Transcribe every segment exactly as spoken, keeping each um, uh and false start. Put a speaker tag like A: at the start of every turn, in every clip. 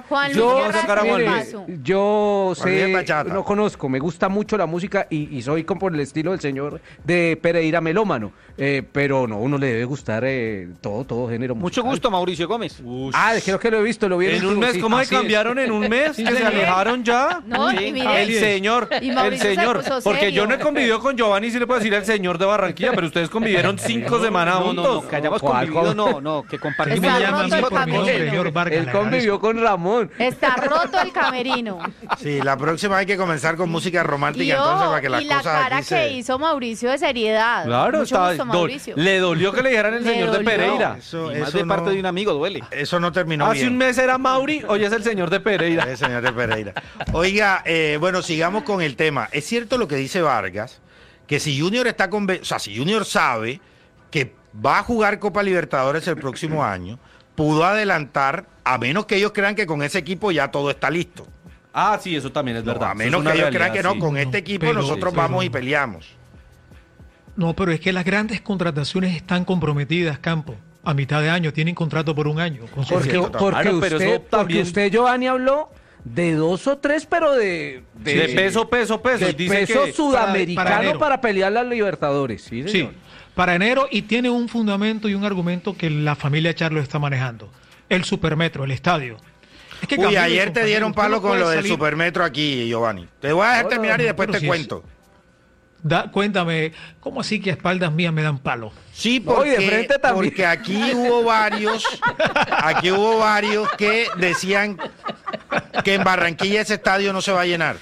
A: Juan Luis
B: Yo,
A: Guerra
C: sacar a
A: es
C: Juan
A: un
C: Luis.
A: paso.
B: yo
D: Juan Luis
B: sé,
D: Bachata.
B: no conozco, me gusta mucho la música y, y soy como por el estilo del señor de Pereira melómano, eh, pero no, uno le debe gustar eh, todo, todo género
C: Mucho
B: musical.
C: gusto, Mauricio Gómez.
B: Ah, creo que lo he visto, lo vi
E: En un
B: último,
E: mes,
B: sí.
E: ¿cómo se
B: Así es.
E: cambiaron en un mes?
A: Sí,
E: ¿Que se
A: señor.
E: alejaron ya?
A: No,
C: Sí.
A: y mire,
E: El señor,
A: Y
E: el
A: Mauricio se
E: señor.
A: puso
E: Porque yo
A: serio.
E: no he convivido con Giovanni, sí le puedo decir el señor de Barranquilla, pero ustedes convivieron cinco semanas
C: No, no,
E: juntos.
C: no, que hayamos
B: ¿Cuál,
C: convivido,
B: cómo?
C: no, no, que
F: Él
C: compartimos.
F: me
A: Está
F: llama a mí
A: roto el
F: por mi nombre,
A: camerino.
F: señor Vargas.
B: Él
F: le
B: convivió
F: agradezco.
B: con Ramón.
A: Está roto el camerino.
D: Sí, la próxima hay que comenzar con música romántica
A: Y,
D: entonces
A: ojo,
D: para que las
A: y la
D: cosas
A: cara
D: aquí
A: que
D: se...
A: hizo Mauricio de seriedad.
E: Claro,
A: Mucho
E: estaba,
A: gusto,
E: do-
A: Mauricio.
E: le dolió que le dijeran el
A: Le
E: señor de
A: dolió.
E: Pereira.
D: Eso,
C: Y más
D: eso
C: de parte
D: no,
C: de un amigo duele.
D: eso no terminó
E: Hace
D: bien.
E: un mes era Mauri, hoy es el señor de Pereira.
D: Eh, señor de Pereira. Oiga, eh, bueno, sigamos con el tema. Es cierto lo que dice Vargas, que si Junior está conven... o sea, si Junior sabe que va a jugar Copa Libertadores el próximo año, pudo adelantar, a menos que ellos crean que con ese equipo ya todo está listo.
E: Ah, sí, eso también es
D: No,
E: verdad.
D: a
E: Eso
D: menos
E: es una
D: que ellos
E: realidad,
D: crean que no,
E: sí.
D: con
F: No,
D: este equipo
F: pero-
D: nosotros
F: pero-
D: vamos y peleamos.
F: No, pero es que las grandes contrataciones están comprometidas, Campo. A mitad de año tienen contrato por un año. Con su
B: Porque,
F: equipo.
B: porque
E: Claro, pero
B: usted,
E: eso
B: porque
E: también-
B: usted, Giovanni, habló de dos o tres, pero de...
E: De peso, peso, peso.
B: De
E: Dice
B: peso
E: que-
B: sudamericano
F: para
B: para,
F: enero.
B: pelear las Libertadores. Sí,
F: Sí,
B: señor.
F: para enero, y tiene un fundamento y un argumento que la familia Charlo está manejando. El Supermetro, el estadio. Es que,
D: Uy,
F: Camilo,
D: ayer te
F: compañero,
D: dieron
F: usted
D: palo
F: no
D: con
F: puede
D: lo del
F: salir-
D: Supermetro aquí, Giovanni. Te voy a dejar
B: No,
D: terminar y
F: no,
D: después
F: pero
D: te
F: si es-
D: cuento.
F: Da, cuéntame, ¿cómo así que a espaldas mías me dan palo?
D: Sí,
B: No, y
D: porque,
B: de frente también.
D: porque aquí hubo varios, aquí hubo varios que decían que en Barranquilla ese estadio no se va a llenar.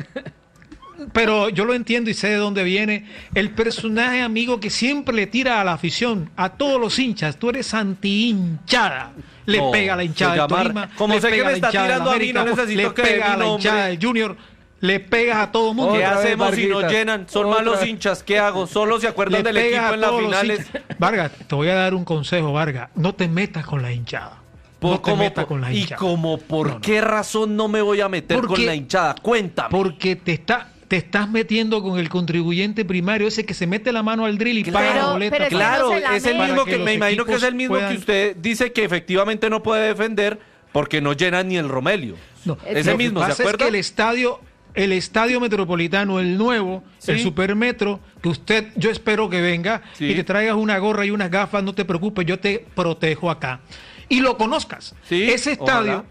F: Pero yo lo entiendo y sé de dónde viene el personaje amigo que siempre le tira a la afición, a todos los hinchas. Tú eres anti-hinchada. Le
E: No,
F: pega a la hinchada
E: se
F: del
E: llama-
F: Tolima,
E: como
F: le
E: sé que
F: pega a
E: me
F: la
E: está
F: hinchada del
E: tirando a mí, no
F: América,
E: necesito
F: le
E: que
F: pega
E: dé
F: a
E: mi
F: la hinchada
E: nombre.
F: del Junior, le pegas a todo mundo.
E: ¿Qué
B: Otra vez,
E: hacemos si no
B: Varguitas.
E: llenan? Son
B: Otra
E: malos
B: vez.
E: hinchas. ¿Qué hago? Solo se acuerdan
F: Le
E: del
F: pegas
E: equipo
F: a
E: en las
F: todos los
E: finales.
F: hinchas. Vargas, te voy a dar un consejo, Vargas. No te metas con la hinchada.
E: Por-
F: No te
E: como
F: metas
E: por-
F: con la
E: ¿Y
F: hinchada.
E: como por
F: No, no.
E: qué razón no me voy a meter
F: Porque-
E: con la hinchada? Cuéntame.
F: Porque te está te estás metiendo con el contribuyente primario, ese que se mete la mano al drill y
E: Claro,
F: paga la boleta.
A: pero es que
F: para-
E: Claro,
A: no se la
E: es el
A: meta.
E: mismo
F: para
E: que,
F: que
E: me
F: los
E: imagino que es el
F: equipos
E: mismo
F: puedan-
E: que usted dice que efectivamente no puede defender porque no llenan ni el Romelio.
F: No,
E: Ese
F: lo
E: mismo,
F: que
E: ¿se
F: pasa es
E: acuerda?
F: que el estadio, el estadio metropolitano, el nuevo,
E: Sí.
F: el Supermetro, que usted, yo espero que venga
E: Sí.
F: y te traigas una gorra y unas gafas, no te preocupes, yo te protejo acá. Y lo conozcas.
E: Sí,
F: Ese estadio,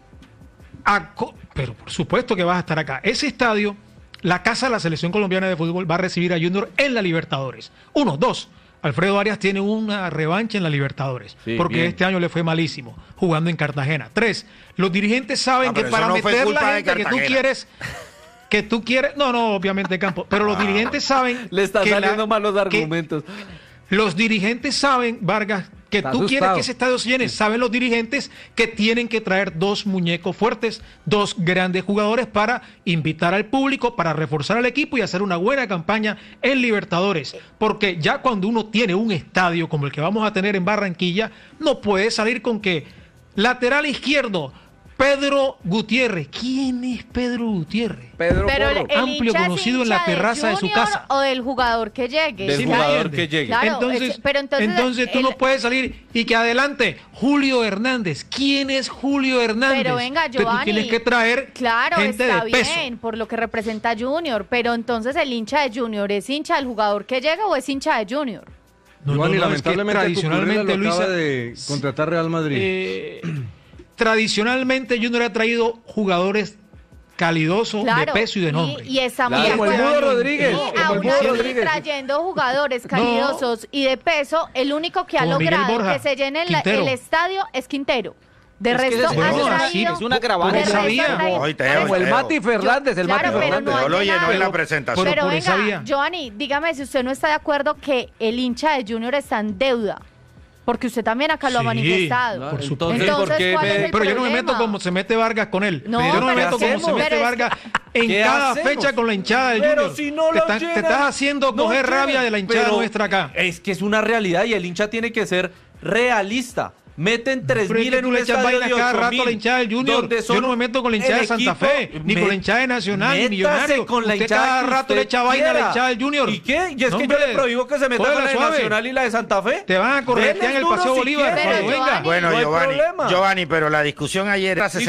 E: ojalá.
F: aco- pero por supuesto que vas a estar acá. Ese estadio, la casa de la selección colombiana de fútbol va a recibir a Junior en la Libertadores. Uno, dos. Alfredo Arias tiene una revancha en la Libertadores,
E: Sí,
F: porque
E: bien.
F: este año le fue malísimo jugando en Cartagena. Tres, los dirigentes saben
D: Ah,
F: que
D: pero eso
F: para
D: no fue
F: meter
D: culpa
F: la
D: de
F: gente que tú
D: Cartagena.
F: quieres, que tú quieres, no, no, obviamente Campo, pero los dirigentes saben
E: Le están
F: que la-
E: saliendo mal los
F: que-
E: argumentos.
F: los dirigentes saben, Vargas, que
B: Está
F: tú quieres
B: asustado.
F: que ese estadio se llene. Saben los dirigentes que tienen que traer dos muñecos fuertes, dos grandes jugadores para invitar al público, para reforzar al equipo y hacer una buena campaña en Libertadores. Porque ya cuando uno tiene un estadio como el que vamos a tener en Barranquilla, no puede salir con que lateral izquierdo, Pedro Gutiérrez. ¿Quién es Pedro Gutiérrez?
B: Pedro
A: Pero el,
B: Porro.
A: el
F: amplio
A: hincha es
F: conocido en la
A: hincha de
F: terraza de su
A: Junior
F: casa.
A: o del jugador que llegue.
E: Del
F: Sí,
A: Claro.
E: jugador
F: entiende.
E: que llegue.
A: Claro,
F: entonces,
A: es- pero entonces
F: entonces tú
A: el-
F: no puedes salir y que adelante Julio Hernández. ¿Quién es Julio Hernández?
A: Pero venga,
F: Entonces,
A: Giovanni.
F: tú tienes que traer
A: Claro,
F: gente
A: está
F: de peso.
A: bien, por lo que representa Junior. Pero entonces el hincha de Junior, ¿es hincha del jugador que llega o es hincha de Junior?
F: No,
G: Giovanni,
F: no, no, es que
G: lamentablemente
F: tradicionalmente
G: Cucurella lo
F: Luisa,
G: acaba de contratar Real Madrid.
F: eh, tradicionalmente Junior ha traído jugadores calidosos,
A: Claro.
F: de peso y de
A: y-
F: nombre.
A: Y, está muy
E: Claro.
A: de
B: Como el
A: acuerdo.
B: Mudo Rodríguez.
A: Y
B: como el
A: aún
B: Mudo
A: así,
B: Rodríguez.
A: trayendo jugadores calidosos y de peso, el único que ha
F: Como Miguel
A: logrado
F: Borja,
A: que se llene la-
F: Quintero.
A: el estadio es Quintero. De
C: Es que
A: resto,
C: ese-
A: han
F: bueno,
A: traído...
F: así,
C: es una
A: de
C: grabada.
F: Porque
A: resto
F: sabía.
A: han traído-
D: Hoy te
B: Como el
D: Teo.
B: Mati Fernández, el
A: Claro,
B: Mati
A: pero
B: Fernández.
A: no
D: Yo lo
A: han
D: llenó en la
A: llenado.
D: presentación.
F: Pero
A: Pero
F: por esa
A: venga,
F: vía.
A: Giovanni, dígame si usted no está de acuerdo que el hincha de Junior está en deuda. Porque usted también acá lo ha
F: Sí,
A: manifestado.
F: por
E: Entonces,
F: supuesto.
A: Entonces,
E: ¿por qué
A: ¿cuál
E: me-
A: es el
F: Pero yo no me
A: problema?
F: meto como se mete Vargas con él.
A: No,
F: yo no me
A: pero
F: meto como
A: hacemos.
F: se mete
A: Pero es
F: Vargas en
E: ¿Qué
F: cada
E: hacemos?
F: fecha con la hinchada del
E: Pero
F: Junior.
E: si no
F: te,
E: lo
F: estás- te
E: llenan,
F: estás haciendo
E: no
F: coger
E: llenan.
F: rabia de la hinchada
E: Pero
F: nuestra acá.
E: Es que es una realidad y el hincha tiene que ser realista. Meten tres
F: Pero es
E: mil
F: que
E: en
F: tú
E: un
F: le echas
E: estadio
F: vaina
E: de
F: cada
E: ocho
F: rato a
E: mil,
F: la hinchada del Junior.
E: donde
F: Yo
E: son
F: no me meto con la hinchada
E: el
F: de Santa
E: equipo,
F: Fe, ni
E: me-
F: con la hinchada de Nacional, ni
E: métase
F: Millonario.
E: con la
F: Usted
E: hinchada
F: cada
E: que
F: rato
E: usted
F: le echa vaina a la
E: quiera.
F: hinchada del Junior.
E: ¿Y qué? ¿Y es
F: No,
E: que yo
F: hombre,
E: le prohíbo que se meta con
F: cógela
E: la de
F: suave.
E: Nacional y la de Santa Fe?
F: Te van a corretear
E: Denles
F: en el
E: duro
F: Paseo
E: si
F: Bolívar
E: quieren.
F: cuando
A: Pero,
F: venga.
A: Giovanni,
D: Bueno,
E: No hay
D: Giovanni,
E: problema.
D: Giovanni, pero la discusión ayer era